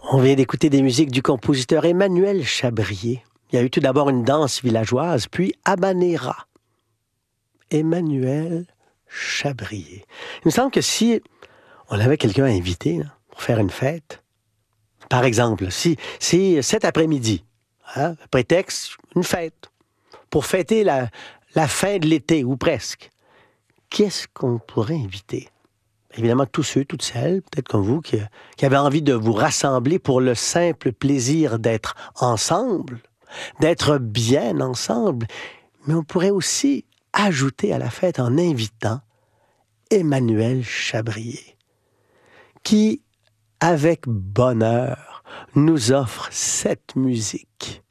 On vient d'écouter des musiques du compositeur Emmanuel Chabrier. Il y a eu tout d'abord une danse villageoise, puis Habanera. Emmanuel Chabrier. Il me semble que si on avait quelqu'un à inviter là, pour faire une fête, par exemple, si cet après-midi, prétexte, une fête, pour fêter la fin de l'été, ou presque, qu'est-ce qu'on pourrait inviter? Évidemment, tous ceux, toutes celles, peut-être comme vous, qui avaient envie de vous rassembler pour le simple plaisir d'être ensemble, d'être bien ensemble. Mais on pourrait aussi ajouter à la fête en invitant Emmanuel Chabrier, qui, avec bonheur, nous offre cette musique.